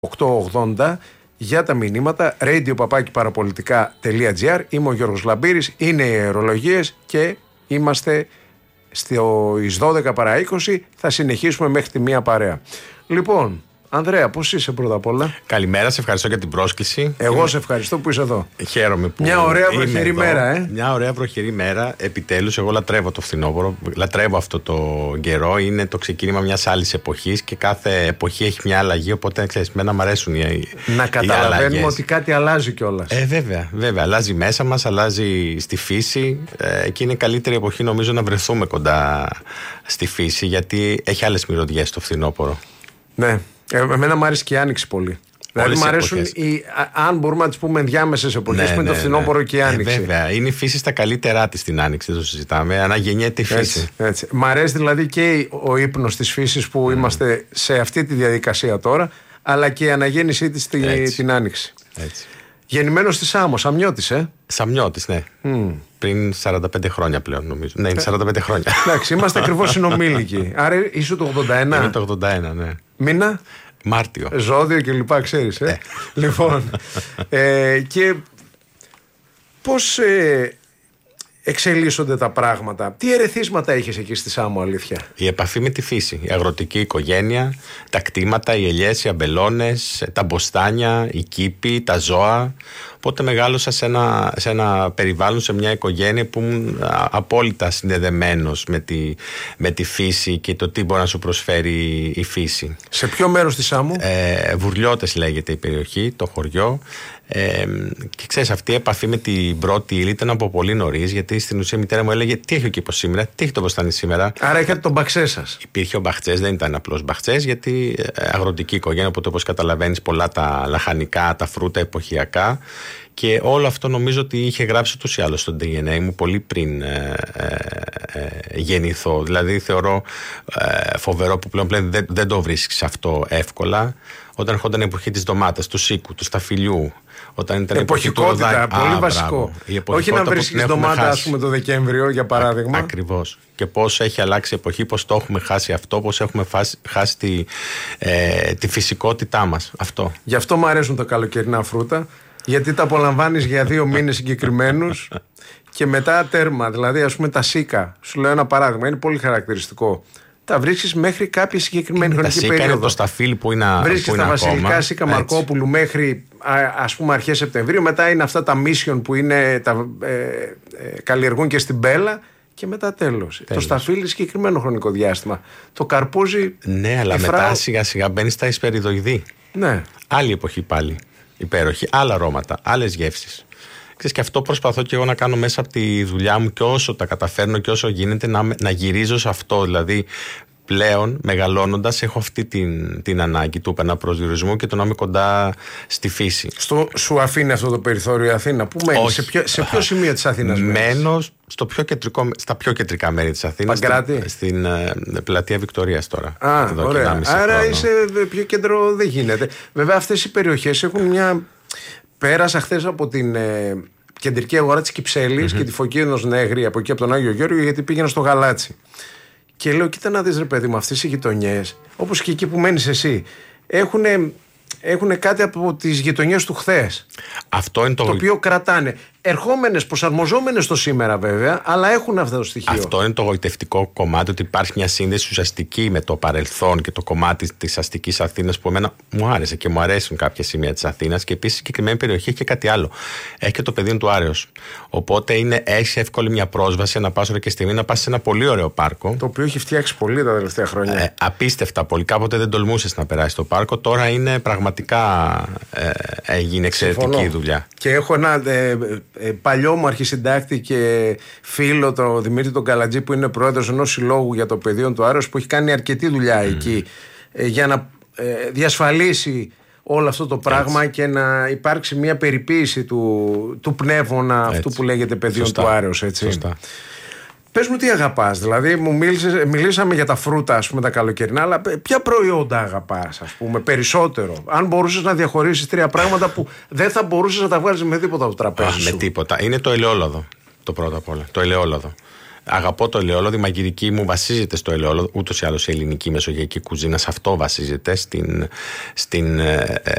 880 για τα μηνύματα. radio@parapolitica.gr. Είμαι ο Γιώργος Λαμπύρης, είναι οι αερολογίες και είμαστε στις 12 παρά 20. Θα συνεχίσουμε μέχρι τη 1 παρέα. Λοιπόν, Ανδρέα, πώς είσαι πρώτα απ' όλα? Καλημέρα, σε ευχαριστώ για την πρόσκληση. Εγώ σε ευχαριστώ που είσαι εδώ. Χαίρομαι που μια ωραία βροχερή μέρα, Μια ωραία βροχερή μέρα. Επιτέλους, εγώ λατρεύω το φθινόπωρο. Λατρεύω αυτό το καιρό. Είναι το ξεκίνημα μιας άλλης εποχής και κάθε εποχή έχει μια αλλαγή. Οπότε, ξέρεις, εμένα μου αρέσουν οι να καταλαβαίνουμε ότι κάτι αλλάζει κιόλας. Βέβαια. Αλλάζει μέσα μας, αλλάζει στη φύση. Και είναι καλύτερη εποχή, νομίζω, να βρεθούμε κοντά στη φύση, γιατί έχει άλλες μυρωδιές το φθινόπωρο. Ναι. Εμένα μου αρέσει και η άνοιξη πολύ. Δηλαδή μου αρέσουν αν μπορούμε να τις πούμε ενδιάμεσες εποχές, με το φθινόπωρο και η άνοιξη. Βέβαια, είναι η φύση στα καλύτερά της στην άνοιξη, δεν το συζητάμε. Αναγεννιέται η φύση. Έτσι. Μ' αρέσει δηλαδή και ο ύπνος της φύσης που είμαστε σε αυτή τη διαδικασία τώρα, αλλά και η αναγέννησή της την άνοιξη. Έτσι. Γεννημένος στη Σάμο, Σαμιώτης, Σαμιώτης, ναι. Πριν 45 χρόνια πλέον, νομίζω. Ναι, είναι 45 χρόνια. Εντάξει, είμαστε ακριβώς συνομήλικοι. Άρα είσαι το 81. Είναι το 81, ναι. Μήνα? Μάρτιο. Ζώδιο και λοιπά, ξέρεις. Λοιπόν, και πώς εξελίσσονται τα πράγματα? Τι ερεθίσματα έχεις εκεί στη Σάμο, αλήθεια? Η επαφή με τη φύση, η αγροτική οικογένεια, τα κτήματα, οι ελιές, οι αμπελώνες, τα μποστάνια, οι κήποι, τα ζώα. Οπότε μεγάλωσα σε ένα περιβάλλον, σε μια οικογένεια που ήμουν απόλυτα συνδεδεμένος με τη φύση και το τι μπορεί να σου προσφέρει η φύση. Σε ποιο μέρος της Σάμου? Βουρλιώτες λέγεται η περιοχή, το χωριό. Και ξέρεις, αυτή η επαφή με την πρώτη ύλη ήταν από πολύ νωρίς, γιατί στην ουσία η μητέρα μου έλεγε τι έχει ο κήπος σήμερα, τι έχει το μποστάνι σήμερα. Άρα είχατε τον μπαξέ σας? Υπήρχε ο μπαχτσές, δεν ήταν απλός μπαχτσές, γιατί αγροτική οικογένεια, οπότε όπως καταλαβαίνεις, πολλά τα λαχανικά, τα φρούτα εποχιακά. Και όλο αυτό νομίζω ότι είχε γράψει ούτως ή άλλως στο DNA μου πολύ πριν γεννηθώ. Δηλαδή θεωρώ φοβερό που πλέον δεν το βρίσκεις αυτό εύκολα. Όταν ερχόταν η εποχή της ντομάτας, του σίκου, του σταφυλιού, όταν ήταν εποχικότητα, πολύ βασικό. Όχι να βρίσκεις ντομάτα, ας πούμε, το Δεκέμβριο, για παράδειγμα. Ακριβώς. Και πώς έχει αλλάξει η εποχή, πώς το έχουμε χάσει αυτό, πώς έχουμε χάσει τη φυσικότητά μας. Αυτό. Γι' αυτό μου αρέσουν τα καλοκαιρινά φρούτα, γιατί τα απολαμβάνεις για 2 μήνες συγκεκριμένους και μετά τέρμα. Δηλαδή, ας πούμε, τα σίκα, σου λέω ένα παράδειγμα, είναι πολύ χαρακτηριστικό. Τα βρίσκεις μέχρι κάποια συγκεκριμένη χρονική περίοδο. Τα σίκα είναι το σταφύλι που είναι ακόμα. Βρίσκεις τα βασιλικά σίκα Μαρκόπουλου μέχρι, ας πούμε, αρχές Σεπτεμβρίου. Μετά είναι αυτά τα μίσιον που είναι, καλλιεργούν και στην Μπέλα. Και μετά τέλος. Το σταφύλι συγκεκριμένο χρονικό διάστημα. Το καρπούζι. Ναι, αλλά μετά σιγά σιγά μπαίνει στα εισπεριδοειδή. Ναι. Άλλη εποχή πάλι. Υπέροχη. Άλλα αρώματα, άλλες γεύσεις. Και αυτό προσπαθώ και εγώ να κάνω μέσα από τη δουλειά μου, και όσο τα καταφέρνω και όσο γίνεται να γυρίζω σε αυτό. Δηλαδή, πλέον μεγαλώνοντας, έχω αυτή την ανάγκη του επαναπροσδιορισμού και το να είμαι κοντά στη φύση. Σου αφήνει αυτό το περιθώριο η Αθήνα? Πού μένεις? Σε ποιο σημείο της Αθήνας μένεις? Μένω στα πιο κεντρικά μέρη της Αθήνας. Παγκράτη? Στην πλατεία Βικτορίας τώρα. Ωραία. Άρα είσαι πιο κέντρο, δεν γίνεται. Βέβαια, αυτές οι περιοχές έχουν μια. Πέρασα χθες από την κεντρική αγορά της Κυψέλης και τη Φωκίδωνος Νέγρη, από εκεί από τον Άγιο Γιώργο, γιατί πήγαινα στο Γαλάτσι. Και λέω, κοίτα να δεις, ρε παιδί μου, αυτές οι γειτονιές, όπως και εκεί που μένεις εσύ, έχουν κάτι από τις γειτονιές του χθες. Αυτό είναι το οποίο κρατάνε. Ερχόμενες, προσαρμοζόμενες στο σήμερα βέβαια, αλλά έχουν αυτό το στοιχείο. Αυτό είναι το γοητευτικό κομμάτι, ότι υπάρχει μια σύνδεση ουσιαστική με το παρελθόν και το κομμάτι της αστικής Αθήνας, που εμένα μου άρεσε και μου αρέσουν κάποια σημεία της Αθήνας. Και επίσης η συγκεκριμένη περιοχή έχει και κάτι άλλο. Έχει και το πεδίο του Άρεως. Οπότε έχει εύκολη μια πρόσβαση να πας ώρα και στιγμή να πας σε ένα πολύ ωραίο πάρκο. Το οποίο έχει φτιάξει πολύ τα τελευταία χρόνια. Απίστευτα πολύ. Κάποτε δεν τολμούσες να περάσεις το πάρκο. Τώρα είναι πραγματικά έγινε εξαιρετική δουλειά. Και έχω ένα παλιό μου αρχισυντάκτη και φίλο, τον Δημήτρη τον Καλατζή, που είναι πρόεδρος ενός συλλόγου για το πεδίο του Άρεως, που έχει κάνει αρκετή δουλειά εκεί για να διασφαλίσει όλο αυτό το πράγμα και να υπάρξει μια περιποίηση του πνεύμονα αυτού που λέγεται πεδίο του Άρεως. Σωστά. Πες μου τι αγαπάς, δηλαδή μιλήσαμε για τα φρούτα, ας πούμε, τα καλοκαιρινά, αλλά ποια προϊόντα αγαπάς, ας πούμε, περισσότερο? Αν μπορούσες να διαχωρίσεις 3 πράγματα που δεν θα μπορούσες να τα βγάλεις με τίποτα από το τραπέζι σου. Με τίποτα. Είναι το ελαιόλαδο, το πρώτο απ' όλα. Το ελαιόλαδο. Αγαπώ το ελαιόλαδο, η μαγειρική μου βασίζεται στο ελαιόλαδο. Ούτως ή άλλως η ελληνική μεσογειακή κουζίνα σε αυτό βασίζεται, στην